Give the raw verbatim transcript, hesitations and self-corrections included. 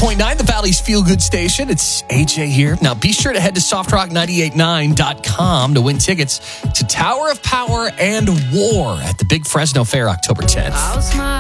point nine, the Valley's Feel Good Station. It's A J here. Now, be sure to head to soft rock nine eight nine dot com to win tickets to Tower of Power and War at the Big Fresno Fair October tenth.